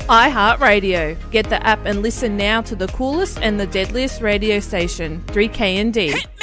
iHeartRadio. Get the app and listen now to the coolest and the deadliest radio station, 3KND.